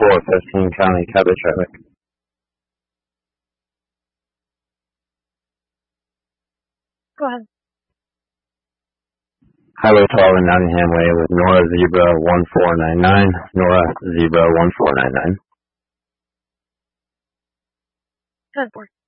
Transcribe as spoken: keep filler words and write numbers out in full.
four fifteen County Cabot traffic. Go ahead. Highway twelve in Nottingham Way with Nora Zebra one four nine nine, Nora Zebra one four nine nine. ten four.